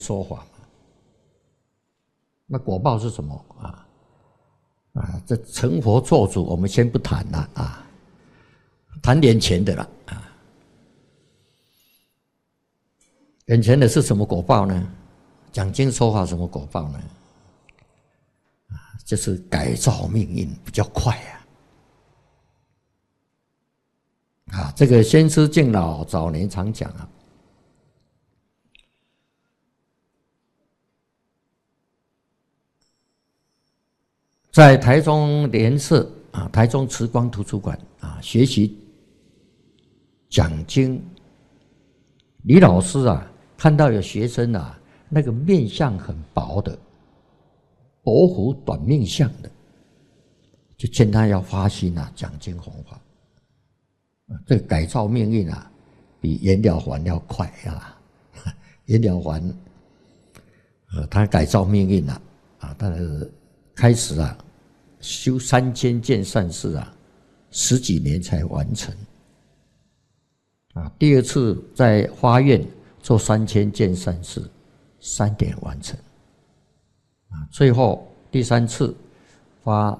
说法嘛。那果报是什么啊？这成佛做主，我们先不谈了啊，谈眼前的了啊。眼前的是什么果报呢？讲经说法什么果报呢？就是改造命运比较快啊！这个先师敬老早年常讲啊，在台中联社啊，台中慈光图书馆啊，学习讲经，李老师啊，看到有学生啊，那个面相很薄的。薄福短命相的，就劝他要发心啊，讲经弘法。这个改造命运啊，比颜了还要快啊！颜了还，他改造命运啊，他开始啊，修3000件善事啊，10几年才完成。第二次在花院做3000件善事，3年完成。最后第3次发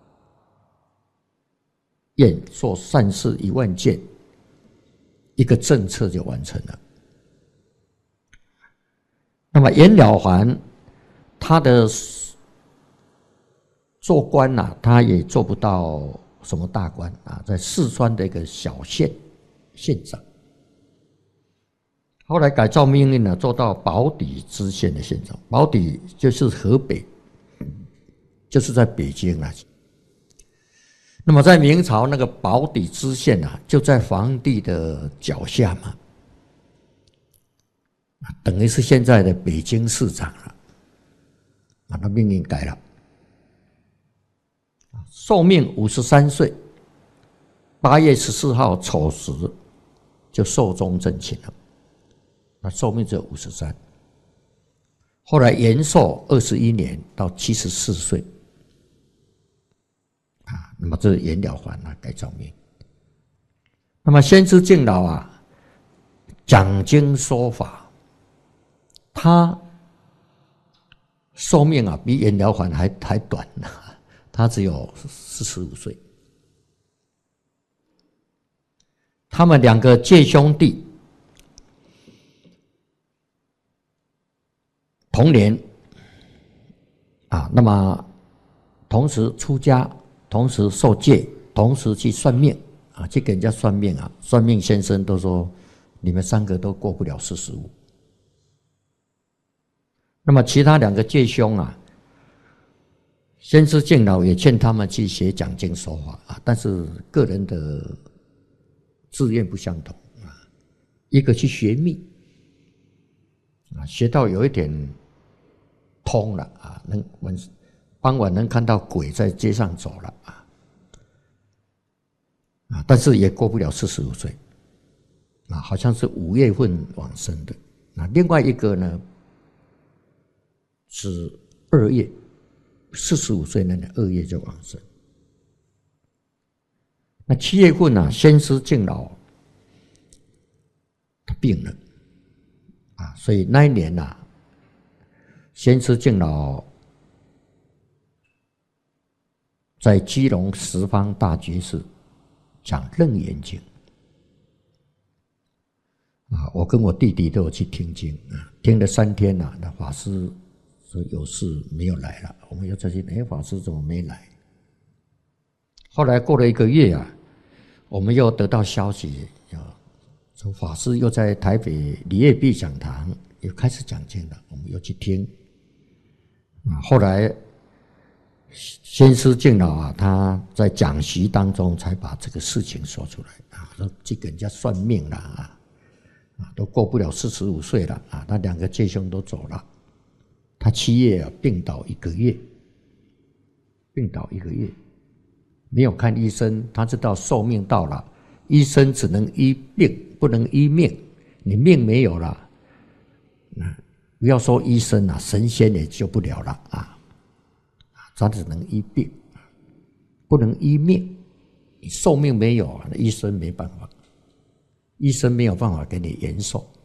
愿做善事1万件，一个政策就完成了。那么颜了还他的做官啊，他也做不到什么大官啊，在四川的一个小县县长。后来改造命运呢，做到宝坻知县的县长。宝坻就是河北，就是在北京啊。那么在明朝那个宝坻知县啊，就在皇帝的脚下嘛，等于是现在的北京市长了。他命运改了，寿命53岁，8月14号丑时就寿终正寝了。那寿命只有53，后来延寿21年到74岁，那么这是颜了还啊，改造命。那么先师敬老啊，讲经说法，他寿命啊比颜了还还短，他只有45岁。他们2个借兄弟。同年那么同时出家，同时受戒，同时去算命去给人家算命算命先生都说你们3个都过不了45。那么其他2个戒兄先师敬老也劝他们去学讲经说法但是个人的志愿不相同一个去学密学到有一点通了傍晚能看到鬼在街上走了但是也过不了45岁好像是5月份往生的。另外一个呢是2月，45岁那年2月就往生。那7月份先师敬老他病了所以那一年先师敬老在基隆十方大觉寺讲《楞严经》我跟我弟弟都有去听经听了3天那法师说有事没有来了，我们又再去法师怎么没来？后来过了1个月我们又得到消息说法师又在台北李业碧讲堂又开始讲经了，我们又去听后来先师敬老他在讲习当中才把这个事情说出来说去给人家算命了都过不了45岁了那2个戒兄都走了。他7月病倒1个月，没有看医生，他知道寿命到了，医生只能医病不能医命，你命没有了不要说医生神仙也救不了了他只能医病不能医命，你寿命没有医生没办法，医生没有办法给你延寿